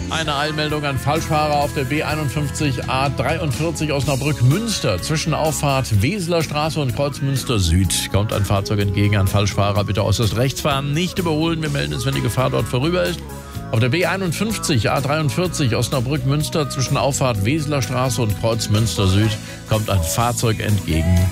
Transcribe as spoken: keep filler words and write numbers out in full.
Eine Eilmeldung an Falschfahrer auf der B einundfünfzig A dreiundvierzig Osnabrück-Münster. Zwischen Auffahrt Weseler Straße und Kreuz Münster Süd kommt ein Fahrzeug entgegen. An Falschfahrer bitte äußerst rechts fahren, nicht überholen. Wir melden es, wenn die Gefahr dort vorüber ist. Auf der B einundfünfzig A dreiundvierzig Osnabrück-Münster zwischen Auffahrt Weseler Straße und Kreuz Münster Süd kommt ein Fahrzeug entgegen.